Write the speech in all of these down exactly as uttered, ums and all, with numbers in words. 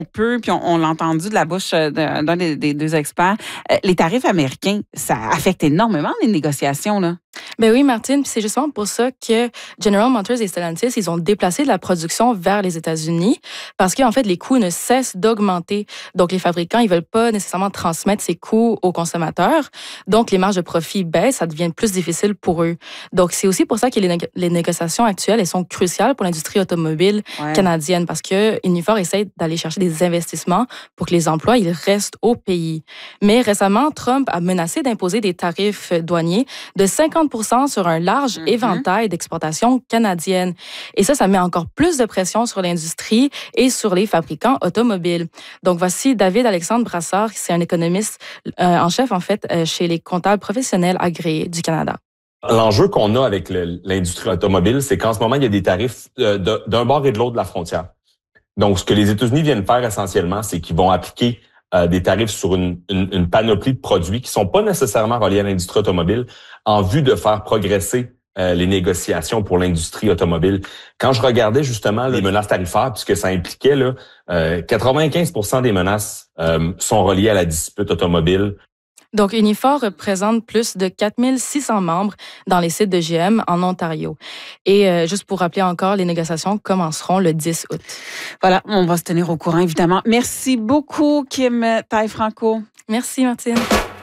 peu, puis on, on l'a entendu de la bouche euh, d'un d'un des, des deux experts, euh, les tarifs américains, ça affecte énormément les négociations, là. Ben oui, Martine, puis c'est justement pour ça que General Motors et Stellantis, ils ont déplacé de la production vers les États-Unis parce qu'en fait, les coûts ne cessent d'augmenter. Donc, les fabricants, ils veulent pas nécessairement transmettre ces coûts aux consommateurs. Donc, les marges de profit baissent, ça devient plus difficile pour eux. Donc, c'est aussi pour ça que les, négo- les négociations actuelles, elles sont cruciales pour l'industrie automobile Ouais. canadienne parce que Unifor essaie d'aller chercher des investissements pour que les emplois, ils restent au pays. Mais récemment, Trump a menacé d'imposer des tarifs douaniers de cinquante pour cent sur un large Mhm. éventail d'exportations canadiennes. Et ça, ça met encore plus de pression sur l'industrie et sur les fabricants automobiles. Donc, voici David Alexandre Brassard, c'est un économiste euh, en chef, en fait, euh, chez les comptables professionnels agréés du Canada. L'enjeu qu'on a avec le- l'industrie automobile, c'est qu'en ce moment, il y a des tarifs euh, de- d'un bord et de l'autre de la frontière. Donc, ce que les États-Unis viennent faire essentiellement, c'est qu'ils vont appliquer euh, des tarifs sur une, une, une panoplie de produits qui sont pas nécessairement reliés à l'industrie automobile en vue de faire progresser euh, les négociations pour l'industrie automobile. Quand je regardais justement les menaces tarifaires, puisque ça impliquait là, euh, quatre-vingt-quinze pour cent des menaces euh, sont reliées à la dispute automobile. Donc, Unifor représente plus de quatre mille six cents membres dans les sites de G M en Ontario. Et euh, juste pour rappeler encore, les négociations commenceront le dix août. Voilà, on va se tenir au courant, évidemment. Merci beaucoup, Kim Taille-Franco. Merci, Martine.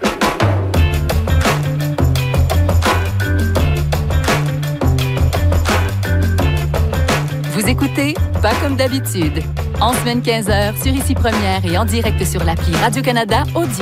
Vous écoutez Pas comme d'habitude. En semaine quinze heures sur Ici Première et en direct sur l'appli Radio-Canada Audio.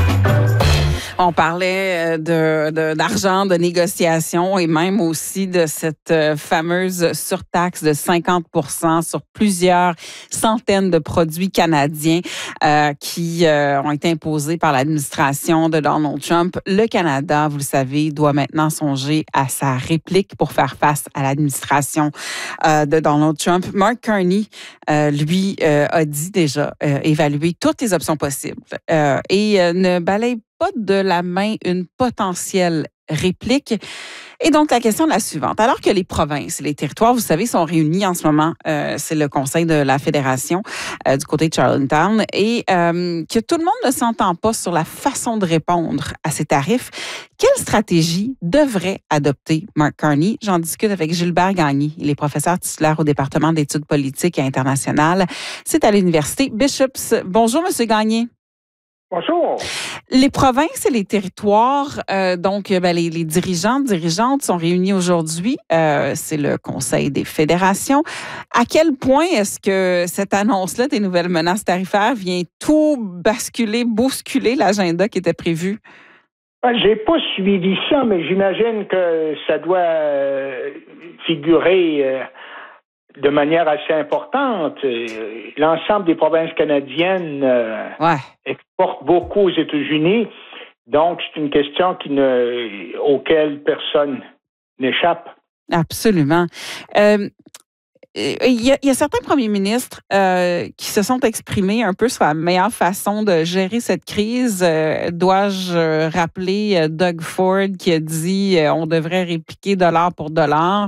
On parlait de, de, d'argent, de négociation et même aussi de cette fameuse surtaxe de cinquante pour cent sur plusieurs centaines de produits canadiens euh, qui euh, ont été imposés par l'administration de Donald Trump. Le Canada, vous le savez, doit maintenant songer à sa réplique pour faire face à l'administration euh, de Donald Trump. Mark Carney, euh, lui, euh, a dit déjà euh, évaluer toutes les options possibles euh, et euh, ne balaye pas de la main une potentielle réplique. Et donc, la question est la suivante. Alors que les provinces et les territoires, vous savez, sont réunis en ce moment, euh, c'est le conseil de la fédération euh, du côté de Charlottetown, et euh, que tout le monde ne s'entend pas sur la façon de répondre à ces tarifs, quelle stratégie devrait adopter Mark Carney? J'en discute avec Gilbert Gagné. Il est professeur titulaire au département d'études politiques et internationales. C'est à l'université Bishops. Bonjour, Monsieur Gagné. Bonjour. Les provinces et les territoires, euh, donc ben, les, les dirigeants, dirigeantes sont réunis aujourd'hui. Euh, c'est le Conseil des fédérations. À quel point est-ce que cette annonce-là des nouvelles menaces tarifaires vient tout basculer, bousculer l'agenda qui était prévu? Ben, j'ai pas suivi ça, mais j'imagine que ça doit euh, figurer euh, de manière assez importante. Euh, l'ensemble des provinces canadiennes euh, ouais. exportent beaucoup aux États-Unis, donc c'est une question qui ne, auquel personne n'échappe. Absolument. Euh, Il y, a, il y a certains premiers ministres euh, qui se sont exprimés un peu sur la meilleure façon de gérer cette crise. Euh, dois-je rappeler Doug Ford qui a dit euh, on devrait répliquer dollar pour dollar.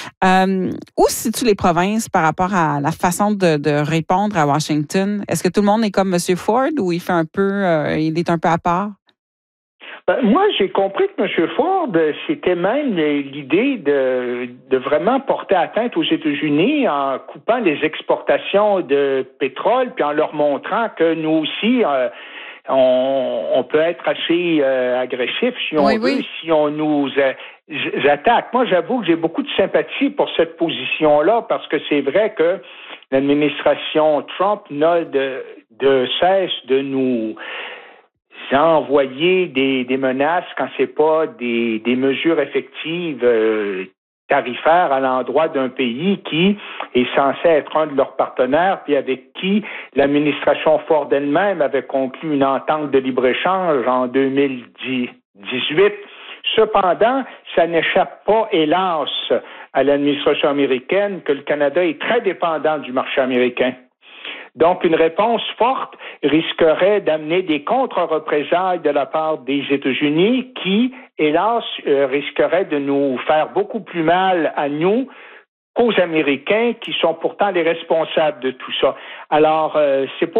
Euh, où se situent les provinces par rapport à la façon de, de répondre à Washington? Est-ce que tout le monde est comme M. Ford ou il fait un peu, euh, il est un peu à part? Ben, moi, j'ai compris que M. Ford, c'était même l'idée de, de vraiment porter atteinte aux États-Unis en coupant les exportations de pétrole, puis en leur montrant que nous aussi, euh, on, on peut être assez euh, agressif si on oui, veut, oui. si on nous euh, attaque. Moi, j'avoue que j'ai beaucoup de sympathie pour cette position-là, parce que c'est vrai que l'administration Trump n'a de, de cesse de nous envoyer des, des menaces quand c'est pas des, des mesures effectives euh, tarifaires à l'endroit d'un pays qui est censé être un de leurs partenaires, puis avec qui l'administration Ford elle-même avait conclu une entente de libre-échange en deux mille dix-huit. Cependant, ça n'échappe pas, hélas, à l'administration américaine que le Canada est très dépendant du marché américain. Donc, une réponse forte risquerait d'amener des contre-représailles de la part des États-Unis qui, hélas, euh, risqueraient de nous faire beaucoup plus mal à nous qu'aux Américains qui sont pourtant les responsables de tout ça. Alors, euh, c'est pas